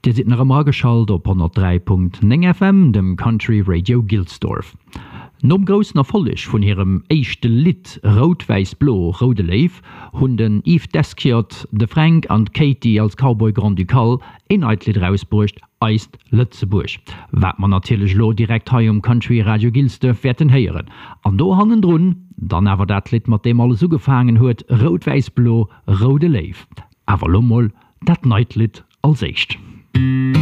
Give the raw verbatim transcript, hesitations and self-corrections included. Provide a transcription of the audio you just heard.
Dir sit nach am geschalt op hundert drei Punkt neun F M, dem Country Radio Gilsdorf. Nom grossen Erfolleg vun ihrem eischchte Lied Rot-Weiß-Blo Rode Leif hunn den Yves Deskiert, de Frank an Katie als Cowboy Grand Ducal inhaltlich rausbrucht eist Lützeburg. Wat man natürlich lo direkt hai um Country Radio Gilsdorf werden heieren. An do hannen drun, dann awer dat Lied mat dem alles so gefangen huet Rot-Weiß-Blo Rode Leif. Awer lommel dat Neitlied als echt.